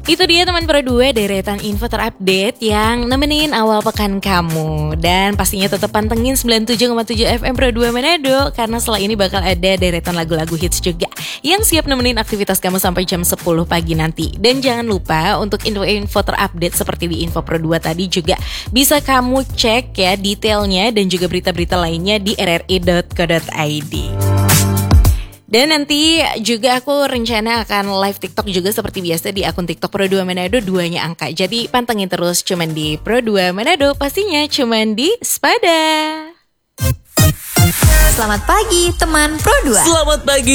Itu dia teman Pro 2, deretan info terupdate yang nemenin awal pekan kamu. Dan pastinya tetap pantengin 97,7 FM Pro 2 Manado, karena setelah ini bakal ada deretan lagu-lagu hits juga yang siap nemenin aktivitas kamu sampai jam 10 pagi nanti. Dan jangan lupa untuk info-info terupdate seperti di Info Pro 2 tadi juga bisa kamu cek ya detailnya dan juga berita-berita lainnya di rri.co.id. Dan nanti juga aku rencana akan live TikTok juga seperti biasa di akun TikTok Pro 2 Manado 2-nya angka. Jadi pantengin terus cuman di Pro 2 Manado, pastinya cuman di Spada. Selamat pagi teman Pro 2. Selamat pagi